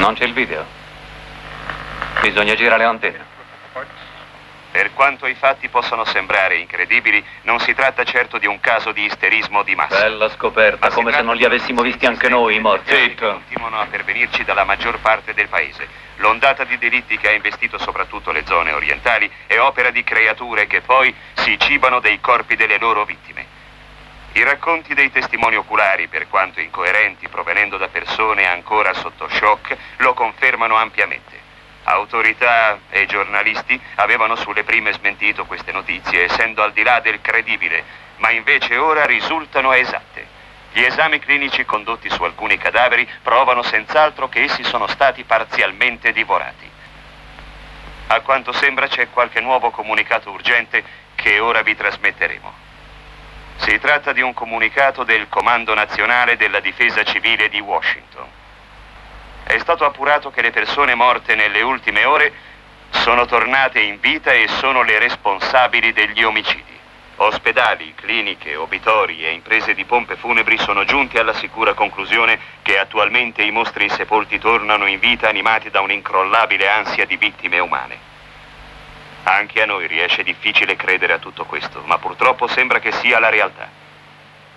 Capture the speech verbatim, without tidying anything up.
Non c'è il video. Bisogna girare l'antena. Per quanto i fatti possano sembrare incredibili, non si tratta certo di un caso di isterismo di massa. Bella scoperta, come se non li avessimo visti anche noi, i morti. Zitto. Continuano a pervenirci dalla maggior parte del paese. L'ondata di delitti che ha investito soprattutto le zone orientali è opera di creature che poi si cibano dei corpi delle loro vittime. I racconti dei testimoni oculari, per quanto incoerenti provenendo da persone ancora sotto shock, lo confermano ampiamente. Autorità e giornalisti avevano sulle prime smentito queste notizie, essendo al di là del credibile, ma invece ora risultano esatte. Gli esami clinici condotti su alcuni cadaveri provano senz'altro che essi sono stati parzialmente divorati. A quanto sembra c'è qualche nuovo comunicato urgente che ora vi trasmetteremo. Si tratta di un comunicato del Comando Nazionale della Difesa Civile di Washington. È stato appurato che le persone morte nelle ultime ore sono tornate in vita e sono le responsabili degli omicidi. Ospedali, cliniche, obitori e imprese di pompe funebri sono giunti alla sicura conclusione che attualmente i mostri insepolti tornano in vita animati da un'incrollabile ansia di vittime umane. Anche a noi riesce difficile credere a tutto questo, ma purtroppo sembra che sia la realtà.